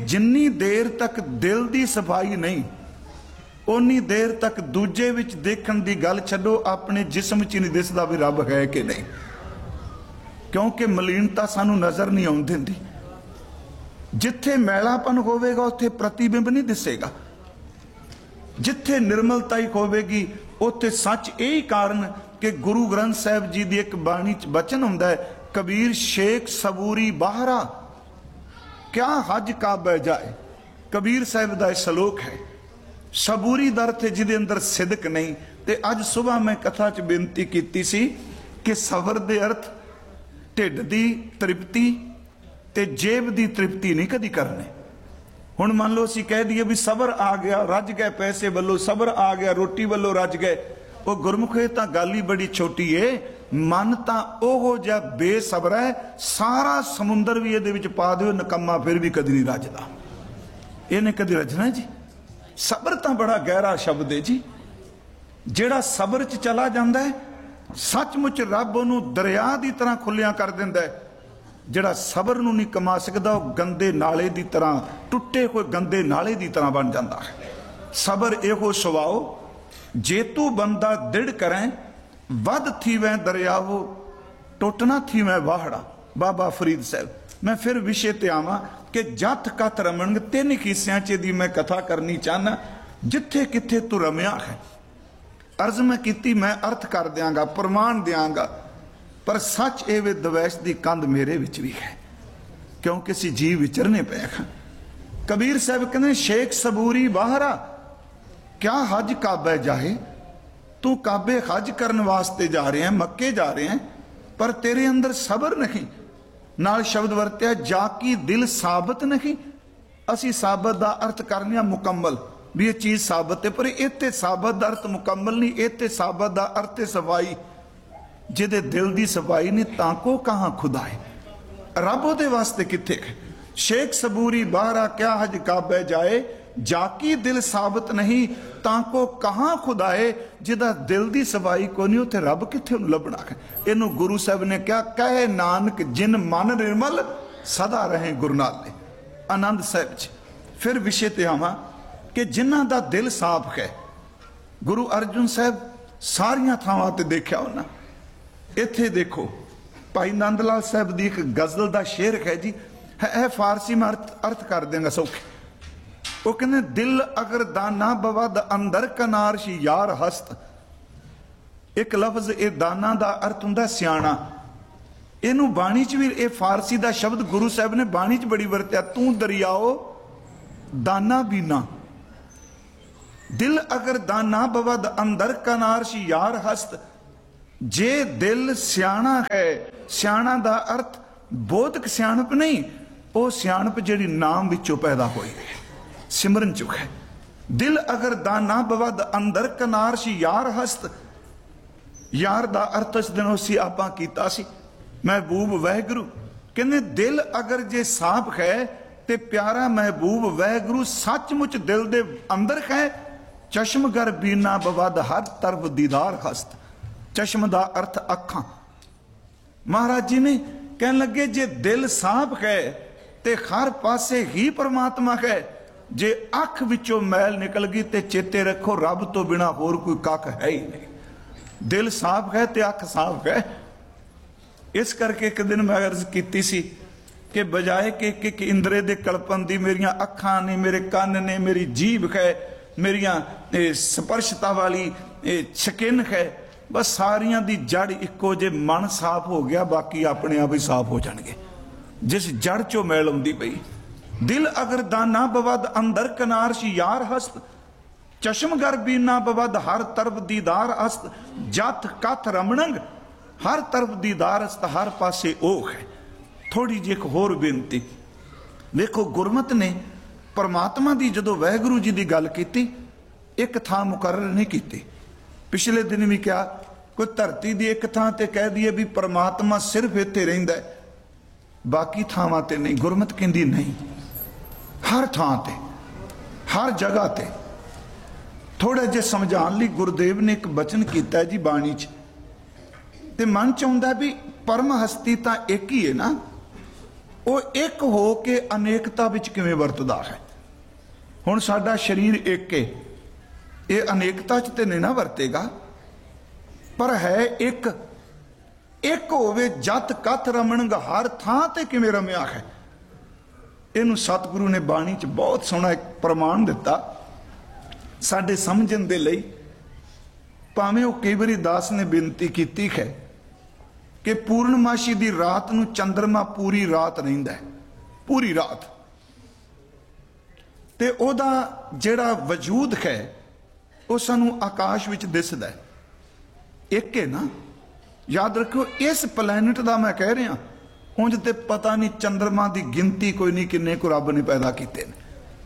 जिन्नी देर तक दिल की सफाई नहीं उन्नी देर तक दूजे विच देखण दी गल छड्डो, अपने जिस्म च नहीं दिसदा भी रब है कि नहीं, क्योंकि मलीनता सानू नज़र नहीं आउण दिंदी। जिथे मैलापन होवेगा उत्थे प्रतिबिंब नहीं दिसेगा, जिथे निर्मलता ही होवेगी उत्थे सच। यही कारण कि गुरु ग्रंथ साहिब जी की एक बाणी च बचन हुंदा है, कबीर शेख सबूरी बाहरा क्या हज काबे जाए। कबीर साहिब का सलोक है। सबूरी दर थे जिदे अंदर सिदक नहीं। ते अज सुबह मैं कथा च बेनती की सी कि सबर दे अर्थ ढिड दी तृप्ति ते जेब दी तृप्ति नहीं कदी करने। हुण मान लो असीं कह दईए भी सबर आ गया, रज गए पैसे वालों, सबर आ गया रोटी वालों रज गए। वो गुरमुखे तां गल ही बड़ी छोटी है। मन तां ओहो जिहा बेसबर है, सारा समुंदर भी इहदे विच पा दिओ नकम्मा फिर भी कदी नहीं रजदा। इहने कदी रजना जी। सबर तां बड़ा गहरा शब्द है जी। जिहड़ा सबर च चला जांदा है सचमुच रब उहनूं दरिया की तरह खुलिया कर दिंदा है। जिहड़ा सबर नूं नहीं कमा सकदा वह गंदे नाले की तरह, टुटे हुए गंदे नाले की तरह बन जाता है। सबर इहो सुवाओ जे तू बंदा दृढ़ करें, वध थी वै दरियावो टुटना थी वै वाहड़ा। बाबा फरीद साहब। मैं फिर विषय ते आवां कि जथ कथ रमण तीन हिस्सियां च दी मैं कथा करनी चाहना। जिथे किथे तू रमया है, अर्ज मैं की, मैं अर्थ कर दियांगा, प्रमाण दियांगा, पर सच ए वे दवैश दी कंध मेरे विच भी है, क्योंकि असीं जी विचरने पे हैं। कबीर साहब कहते शेख सबूरी बाहरा क्या हज काबे जाए। तू काबे हज करने वास्ते जा रहे हैं, मक्के जा रहे हैं, पर तेरे अंदर सबर नहीं। नाल शब्द वरत्या जाकी दिल साबित नहीं। असी साबित दा अर्थ करने मुकम्मल भी ये चीज साबित है, पर इत्थे साबित दा अर्थ मुकम्मल नहीं। इत्थे साबित दा अर्थ सफाई। जिदे दिल दी सफाई नहीं ताको कहां खुदा है, रब उहदे वास्ते किथे है। शेख सबूरी बाहरा क्या हज काबे जाए, जाकी दिल साबित नहीं ताको कहां खुदा है। जिदा दिल दी सफाई को नहीं उथे रब किथे उन्हें लभना है। इनू गुरु साहब ने क्या कहे, नानक जिन मन निर्मल सदा रहे गुरनाले। आनंद साहब जी। फिर विषय ते आवां कि जिन्हां दा दिल साफ है। गुरु अर्जुन साहब सारियां थावां ते देखिया उन्हां। इत्थे देखो भाई नंद लाल साहब की एक गजल का शेर है जी, है फारसी में अर्थ कर देंगे सौखे। वो कहते दिल अगर दाना बवद अंदर कनारश यार हस्त। एक लफ्ज ये दाना का अर्थ हुंदा सियाणा। इनू बाणी च भी ये फारसी का शब्द गुरु साहब ने बाणी च बड़ी वरत्या, तू दरियाओ दाना बीना। दिल अगर दाना बवद अंदर कनारश यार हस्त। जे दिल सियाणा है, सियाणा दा अर्थ बोधक सियाणप नहीं, वो सियाणप जिहड़ी नाम विचों पैदा होई है, सिमरन चुक है। दिल अगर दाना बवद अंदर कनारश यार हस्त। यार दा अर्थ इस दिन उसी आपां कीता सी महबूब वहगुरु। कहने दिल अगर जे साफ है ते प्यारा महबूब वहगुरु सचमुच दिल दे अंदर है। चश्मगर बीना बवद हर तरफ दीदार हस्त। चश्म दा अर्थ अखां। महाराज जी ने कहने लगे जे दिल साफ है ते हर पासे ही परमात्मा है। जे अख विचों मैल निकल गई ते चेते रखो रब तो बिना होर कोई कख है ही नहीं। दिल साफ है ते अख साफ है। इस करके एक दिन मैं अर्ज की सी कि बजाए कि एक इंद्रे दे कल्पन दी मेरियां अखां ने, मेरे कन ने, मेरी जीभ है, मेरियां स्पर्शता वाली शकिन है, बस सारियां दी जड़ इको जे मन साफ हो गया बाकी अपने आप ही साफ हो जाएंगे। जिस जड़ चो मैल आउंदी पई। दिल अगर दाना बवद अंदर कनारश यार हस्त। चश्मगर बीना बवद हर तरफ दीदार हस्त। जथ कथ रमणंग हर तरफ दीदार हस्त। हर पासे ओह है। थोड़ी जी एक होर बेनती देखो, गुरमत ने परमात्मा की जो वाहगुरु जी की गल की एक थां मुकर्रर नहीं की। पिछले दिन भी क्या कोई धरती की एक थां ते कह दिए भी परमात्मा सिर्फ इत्थे रहिंदा है, बाकी थावां ते नहीं। गुरमत कहंदी नहीं, हर थां ते हर जगह ते। थोड़ा जे समझाने लई गुरुदेव ने एक बचन किया जी बाणी च, ते मन च आउंदा भी परम हस्ती तां एक ही है ना, वो एक हो के अनेकता विच किवें वरतदा है। हुण साडा शरीर एक है, ये अनेकता च ते नहीं ना वरतेगा, पर है एक। एक होवे जत कथ रमण हर थां ते किवें रमिया है। इनू सतगुरु ने बाणी च बहुत सोहना एक प्रमाण दिता साडे समझण दे लई। भावें वो कई बारी दास ने बेनती कीती है कि पूर्णमाशी दी रात नू चंद्रमा पूरी रात रहिंदा है, पूरी रात, ते ओदा जिहड़ा वजूद है वो सानू आकाश विच दिसदा है। एक है ना, याद रखो इस प्लैनेट दा मैं कह रहा, उंज ते पता नहीं चंद्रमा की गिनती कोई नहीं किन्ने को रब ने पैदा किए ने।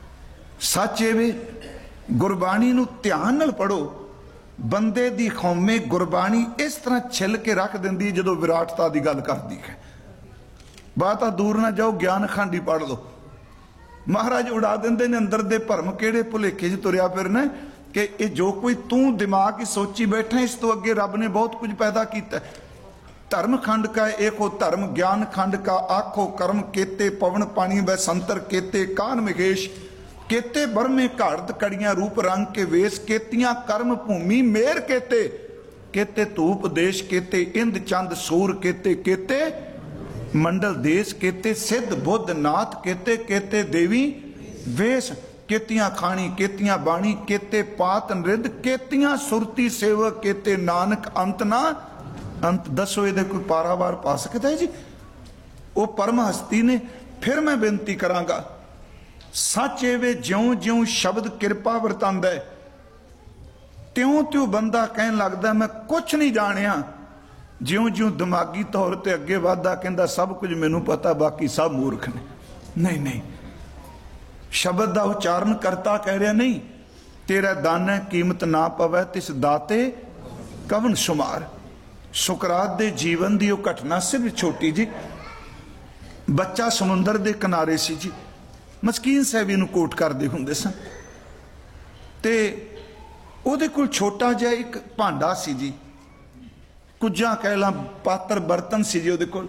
सच ये वे गुरबाणी नू ध्यान नाल पढ़ो, बंदे दी कौमे गुरबाणी इस तरह छिल के रख देंदी जदों विराटता की गल करती है। बात दूर ना जाओ, ज्ञान खंड ही पढ़ लो, महाराज उड़ा देंदे ने अंदर दे भरम किहड़े भुलेखे च तुरिया फिरना कि ये जो कोई तू दिमाग ही सोची बैठा, इस तो अगे रब ने बहुत कुछ पैदा किया। धर्म खंड का एक हो धर्म, ज्ञान खंड का आखो कर्म केते, पवन पानी वै संतर केते, कान महेश केते, बरमे घाड़त कड़ियां रूप रंग के वेश, केतियां कर्म भूमि मेर केते, केते धूप देश केते, इंद चंद सूर केते, केते मंडल देश केते, सिद्ध बुद्ध नाथ केते, केते देवी वेश, केतियां खानी केतियां बाणी, केते पात नृद, केतियां सुरती सेवक केते, नानक अंत ना अंत। दसो ये कोई पारावार पा सकता है जी? वो परम हस्ती ने। फिर मैं बेनती करांगा, सच एवे ज्यों ज्यों शब्द कृपा वरतांदा है, त्यों त्यों बंदा कहन लगदा मैं कुछ नहीं जानिया। ज्यों ज्यों दिमागी तौर पर अगे वधदा कहंदा सब कुछ मैनू पता, बाकी सब मूर्ख ने। नहीं नहीं, शब्द का उच्चारण करता कह रहा नहीं, तेरा दाना कीमत ना पवै तिस दाते कवन शुमार। सुकरात दे जीवन की वह घटना सिर्फ छोटी जी, बच्चा समुंदर के किनारे सी जी, मस्कीन साहब इनू कोट करते होंदे सन, ते उहदे कोल छोटा जिहा एक भांडा सी जी, कुज्जा कह ला पात्र बर्तन सी जी उहदे कोल।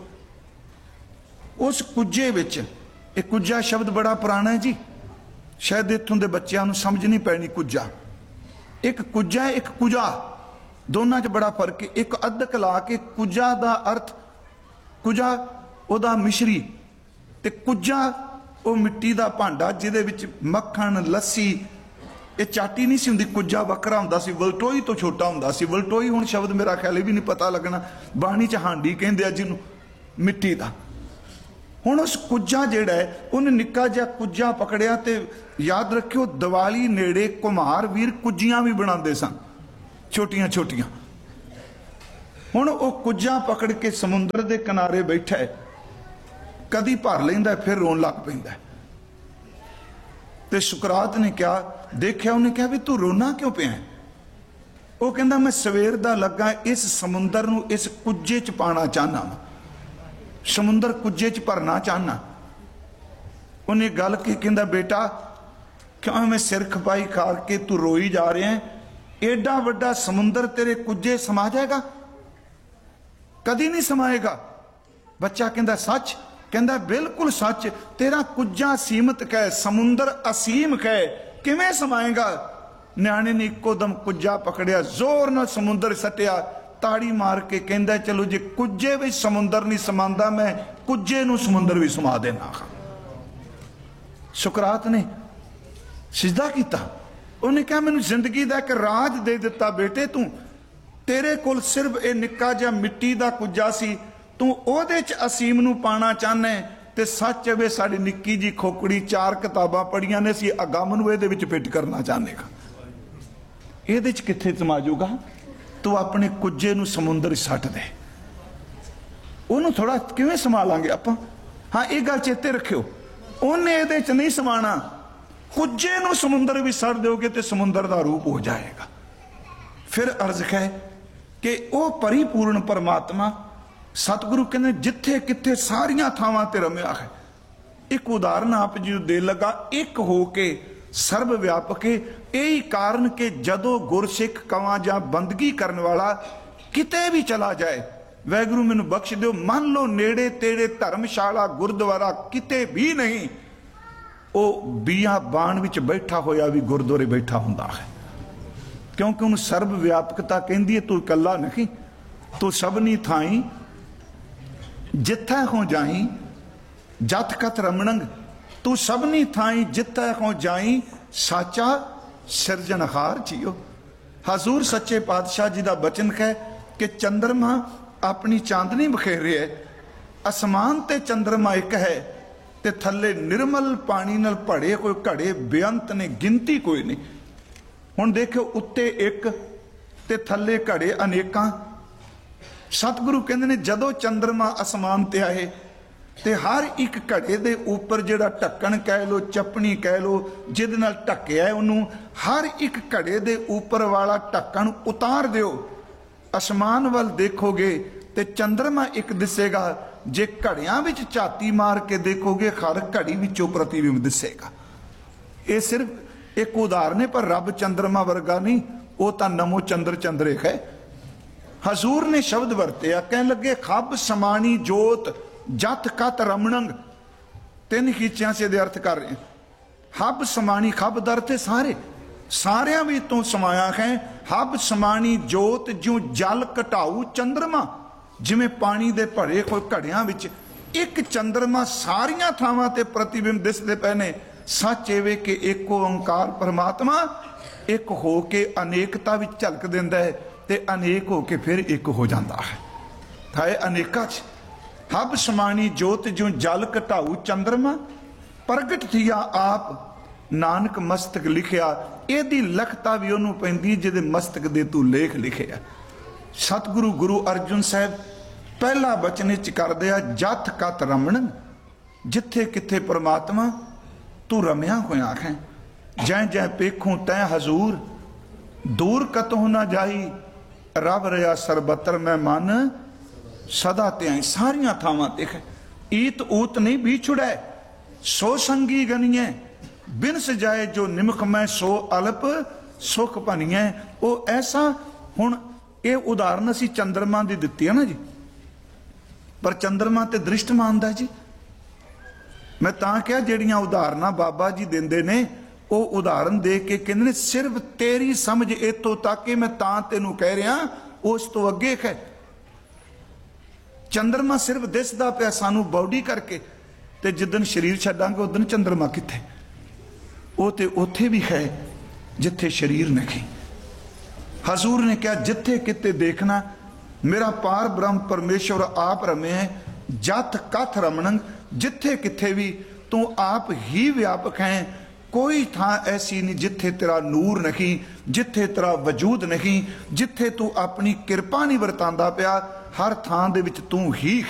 उस कुज्जे विच, एक कुज्जा शब्द बड़ा पुराना है जी, शायद इत्थों के बच्चों को समझ नहीं पैनी। कुज्जा एक कुज्जा एक कुजा, दोनों च बड़ा फर्क है। एक अदक ला के कुजा का अर्थ, कुजा उहदा मिश्री, ते कुजा वो मिट्टी का भांडा जिहदे विच मक्खन लस्सी, ये चाटी नहीं सी हुंदी। कुजा वक्रा हुंदा सी, वलटोई तो छोटा हुंदा सी। वलटोई हुण शब्द मेरा ख्याल भी नहीं पता लगना, बाणी च हांडी कहंदे आ जिहनूं, मिट्टी का। हुण उस कुज्जा जिहड़ा है उन्हें निक्का जिहा कुज्जा पकड़िया, ते याद रखियो दिवाली नेड़े कुम्हार वीर कुज्जियां भी बनाते सन, छोटियां छोटियां। हुण वो कुज्जा पकड़ के समुद्र के किनारे बैठा है, कदी भर लैंदा फिर रोन लग पैंदा। ते सुकरात ने क्या देखिया, उन्हें कहा भी तू रोना क्यों पिया है? वो कहंदा मैं सवेर दा लगा इस समुंदर नूं इस कुज्जे च पाना चाहना वा, समुंदर कुज्जे च भरना चाहना। उन्हें गल की कहंदा बेटा क्यों मैं सिर खपाई खा के तू रोई जा रहा है? एडा वड्डा समुंदर तेरे कुज्जे समा जाएगा? कदी नहीं समाएगा। बच्चा कहंदा सच? कहंदा बिल्कुल सच, तेरा कुज्जा सीमित कै, समुंदर असीम कै, किवें समाएगा? न्याणे ने इक्को दम कुज्जा पकड़िया, जोर नाल समुंदर सटिया, ताड़ी मार के कहंदा चलो जे कुज्जे विच समुंदर नहीं समांदा, मैं कुज्जे नूं समुंदर भी समा देना। सुकरात ने सिजदा कीता। उन्हें कहा मैनूं जिंदगी का एक राज दे दिता बेटे, तू तेरे कोल सिर्फ ये निक्का जिहा मिट्टी का कुज्जा सी, तू ओहदे च असीम नूं पाना चाहना है। ते सच वे साडी निक्की जी खोकड़ी 4 किताबां पढ़ियां ने, असीं अगम नूं इहदे विच फिट करना चाहने का। इहदे च कित्थे समा जाऊगा? तू अपने कुज्जे नूं समुंदर सट दे, उन्होंने थोड़ा किवें संभालांगे आपां। हाँ ये गल चेते रखियो, उन्हें इहदे च नहीं समाना, कुज्जे नूं समुंदर भी सट दोगे तो समुंदर का रूप हो जाएगा। फिर अर्ज है कि वह परिपूर्ण परमात्मा सतगुरु कहने जिथे किथे सारिया थावां ते रमिया है। एक उदाहरण आप जी दे लगा, एक होके सर्व व्यापक है। यही कारण के जदों गुरसिख कवां जां बंदगी करने वाला किते भी चला जाए, ਵੈਗੁਰੂ ਮੈਨੂੰ ਬਖਸ਼ ਦਿਓ, ਮੰਨ ਲਓ ਨੇੜੇ ਤੇੜੇ ਧਰਮਸ਼ਾਲਾ ਗੁਰਦੁਆਰਾ ਕਿਤੇ ਵੀ ਨਹੀਂ, ਉਹ ਬੀਆਬਾਨ ਵਿੱਚ ਬੈਠਾ ਹੋਇਆ ਵੀ ਗੁਰਦੁਆਰੇ ਬੈਠਾ ਹੁੰਦਾ ਹੈ, ਕਿਉਂਕਿ ਉਹਨੂੰ ਸਰਬ ਵਿਆਪਕਤਾ ਕਹਿੰਦੀ ਹੈ। ਤੂੰ ਇਕੱਲਾ ਨਹੀਂ, ਤੂੰ ਸਭਨੀ ਥਾਈ ਜਿੱਥੈ ਹੋ ਜਾਈ ਜਤ ਕਤ ਰਮਣੰਗ, ਤੂੰ ਸਭਨੀ ਥਾਈ ਜਿੱਥੈ ਹੋ ਜਾਈ ਸਾਚਾ ਸਿਰਜਣਹਾਰ ਜੀਓ। ਹਜ਼ੂਰ ਸੱਚੇ ਪਾਤਸ਼ਾਹ ਜੀ ਦਾ ਬਚਨ ਹੈ ਕਿ ਚੰਦਰਮਾ ਆਪਣੀ ਚਾਂਦਨੀ ਬਖੇਰ ਰਿਹਾ ਹੈ, ਅਸਮਾਨ ਤੇ ਚੰਦਰਮਾ ਇੱਕ ਹੈ ਤੇ ਥੱਲੇ ਨਿਰਮਲ ਪਾਣੀ ਨਾਲ ਭੜੇ ਕੋਈ ਘੜੇ ਬੇਅੰਤ ਨੇ, ਗਿਣਤੀ ਕੋਈ ਨਹੀਂ। ਹੁਣ ਦੇਖੋ, ਉੱਤੇ ਇੱਕ ਤੇ ਥੱਲੇ ਘੜੇ ਅਨੇਕਾਂ। ਸਤਿਗੁਰੂ ਕਹਿੰਦੇ ਨੇ ਜਦੋਂ ਚੰਦਰਮਾ ਅਸਮਾਨ ਤੇ ਆਏ ਤੇ ਹਰ ਇੱਕ ਘੜੇ ਦੇ ਉੱਪਰ ਜਿਹੜਾ ਢੱਕਣ ਕਹਿ ਲੋ, ਚੱਪਣੀ ਕਹਿ ਲੋ, ਜਿਹਦੇ ਨਾਲ ਢੱਕਿਆ ਉਹਨੂੰ, ਹਰ ਇੱਕ ਘੜੇ ਦੇ ਉੱਪਰ ਵਾਲਾ ਢੱਕਣ ਉਤਾਰ ਦਿਓ। ਅਸਮਾਨ ਵੱਲ ਦੇਖੋਗੇ ਤੇ ਚੰਦਰਮਾ ਇੱਕ ਦਿਸੇਗਾ। ਜੇ ਘੜਿਆਂ ਵਿੱਚ ਝਾਤੀ ਮਾਰ ਕੇ ਦੇਖੋਗੇ ਹਰ ਘੜੀ ਵਿੱਚੋਂ ਪ੍ਰਤੀਬਿੰਬ ਦਿਸੇਗਾ। ਇਹ ਸਿਰਫ ਇੱਕ ਉਦਾਹਰਨ ਹੈ, ਪਰ ਰੱਬ ਚੰਦਰਮਾ ਵਰਗਾ ਨਹੀਂ, ਉਹ ਤਾਂ ਨਮੋ ਚੰਦਰ ਚੰਦਰੇ ਹੈ। ਹਜ਼ੂਰ ਨੇ ਸ਼ਬਦ ਵਰਤਿਆ, ਕਹਿਣ ਲੱਗੇ ਖੱਬ ਸਮਾਣੀ ਜੋਤ ਜਤ ਕਤ ਰਮਣੰਗ। ਤਿੰਨ ਖੀਚਿਆਂ ਸੇ ਦੇ ਅਰਥ ਕਰ ਰਹੇ। ਹੱਬ ਸਮਾਣੀ, ਖੱਬ ਦਰ ਤੇ ਸਾਰੇ, ਸਾਰਿਆਂ ਵੀ ਤੋਂ ਸਮਾਇਆ ਹੈ। ਹੱਬ ਸਮਾਣੀ ਜੋਤ ਜਿਉ ਜਲ ਘਟਾਊ ਚੰਦਰਮਾ, ਜਿਵੇਂ ਪਾਣੀ ਦੇ ਭਰੇ ਕੋਈ ਘੜਿਆਂ ਵਿੱਚ ਇੱਕ ਚੰਦਰਮਾ ਸਾਰੀਆਂ ਥਾਵਾਂ ਤੇ ਪ੍ਰਤੀਬਿੰਬ ਦਿਸਦੇ ਪਏ ਨੇ। ਸੱਚ ਇਹ ਵੇ ਕਿ ਇੱਕ ਓੰਕਾਰ ਪਰਮਾਤਮਾ ਇੱਕ ਹੋ ਕੇ ਅਨੇਕਤਾ ਵਿੱਚ ਝਲਕ ਦਿੰਦਾ ਹੈ ਤੇ ਅਨੇਕ ਹੋ ਕੇ ਫਿਰ ਇੱਕ ਹੋ ਜਾਂਦਾ ਹੈ। ਥਾਏ ਅਨੇਕਾਂ 'ਚ ਹੱਬ ਸਮਾਣੀ ਜੋਤ ਜਿਉ ਜਲ ਘਟਾਊ ਚੰਦਰਮਾ, ਪ੍ਰਗਟ ਥੀਆ ਆਪ ਨਾਨਕ ਮਸਤਕ ਲਿਖਿਆ। ਇਹਦੀ ਲਖਤਾ ਵੀ ਉਹਨੂੰ ਪੈਂਦੀ ਜਿਹਦੇ ਮਸਤਕ ਦੇ ਤੂੰ ਲੇਖ ਲਿਖਿਆ। ਸਤਿਗੁਰੂ ਗੁਰੂ ਅਰਜਨ ਸਾਹਿਬ ਪਹਿਲਾ ਬਚਨ ਚ ਕਰਦੇ ਆ, ਜਤ ਕਤ ਰਮਣ, ਜਿੱਥੇ ਕਿੱਥੇ ਪਰਮਾਤਮਾ ਤੂੰ ਰਮਿਆ ਹੋਇਆ ਹੈ। ਜੈ ਜੈ ਪੇਖੂ ਤੈ ਹਜ਼ੂਰ, ਦੂਰ ਕਤਹੁ ਨਾ ਜਾਈ, ਰਬ ਰਿਆ ਸਰਬਤਰ ਮੈਂ ਮਨ ਸਦਾ ਧਿਆਈ। ਸਾਰੀਆਂ ਥਾਵਾਂ ਤੇ ਹੈ। ਈਤ ਊਤ ਨਹੀਂ ਵਿਛੜੈ, ਸੋ ਸੰਗੀ ਗਨੀਐ, ਬਿਨ ਸਜਾਏ ਜੋ ਨਿਮਖ ਮੈਂ ਸੋ ਅਲਪ ਸੁਖ ਭਨੀਐ। ਉਹ ਐਸਾ, ਹੁਣ ਇਹ ਉਦਾਹਰਨ ਅਸੀਂ ਚੰਦਰਮਾ ਦੀ ਦਿੱਤੀ ਹੈ ਨਾ ਜੀ, ਪਰ ਚੰਦਰਮਾ ਤੇ ਦ੍ਰਿਸ਼ਟਮਾਨ ਦਾ ਜੀ। ਮੈਂ ਤਾਂ ਕਿਹਾ ਜਿਹੜੀਆਂ ਉਦਾਹਰਨਾਂ ਬਾਬਾ ਜੀ ਦਿੰਦੇ ਨੇ, ਉਹ ਉਦਾਹਰਨ ਦੇ ਕੇ ਕਹਿੰਦੇ ਨੇ ਸਿਰਫ ਤੇਰੀ ਸਮਝ ਇੱਥੋਂ ਤੱਕ ਹੀ, ਮੈਂ ਤਾਂ ਤੈਨੂੰ ਕਹਿ ਰਿਹਾ, ਉਸ ਤੋਂ ਅੱਗੇ ਹੈ। ਚੰਦਰਮਾ ਸਿਰਫ ਦਿਸਦਾ ਪਿਆ ਸਾਨੂੰ ਬੌਡੀ ਕਰਕੇ, ਤੇ ਜਿੱਦਣ ਸਰੀਰ ਛੱਡਾਂਗੇ ਉਦਣ ਚੰਦਰਮਾ ਕਿੱਥੇ? ਉਹ ਤੇ ਉੱਥੇ ਵੀ ਹੈ ਜਿੱਥੇ ਸਰੀਰ ਨਹੀਂ। ਹਜ਼ੂਰ ਨੇ ਕਿਹਾ ਜਿੱਥੇ ਕਿਤੇ ਦੇਖਣਾ ਮੇਰਾ ਪਾਰ ਬ੍ਰਹਮ ਪਰਮੇਸ਼ਵਰ ਆਪ ਰਮੇ, ਜਤ ਕਥ ਰਮਣੰ, ਜਿੱਥੇ ਕਿਥੇ ਵੀ ਤੂੰ ਆਪ ਹੀ ਵਿਆਪਕ ਹੈ। ਕੋਈ ਥਾਂ ਐਸੀ ਨਹੀਂ ਜਿੱਥੇ ਤੇਰਾ ਨੂਰ ਨਹੀਂ, ਜਿੱਥੇ ਤੇਰਾ ਵਜੂਦ ਨਹੀਂ, ਜਿੱਥੇ ਤੂੰ ਆਪਣੀ ਕਿਰਪਾ ਨਹੀਂ ਵਰਤਾਂਦਾ ਪਿਆ। ਹਰ ਥਾਂ ਦੇ ਵਿੱਚ ਤੂੰ ਹੀ